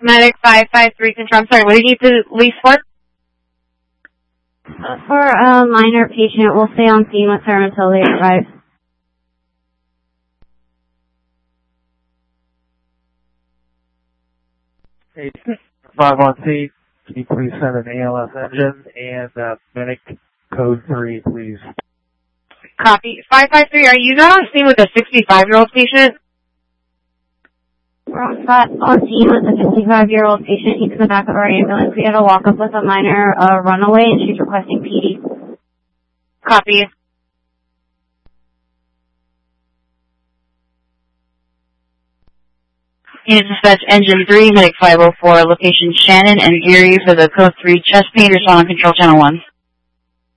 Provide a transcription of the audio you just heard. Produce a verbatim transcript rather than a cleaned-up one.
Medic five five three control. I'm sorry, what do you need the lease for? Uh, for a minor patient, we'll stay on scene with her until they arrive. Hey, five on scene. Can you please send an A L S engine and uh, medic code three, please? Copy. five five three, are you not on scene with a sixty-five-year-old patient? We're on spot on scene with a fifty-five-year-old patient. He's in the back of our ambulance. We had a walk-up with a minor uh, runaway, and she's requesting P D. Copy. Unit dispatch engine three, medic five oh four, location Shannon and Geary for the code three chest pain, respond on control channel one.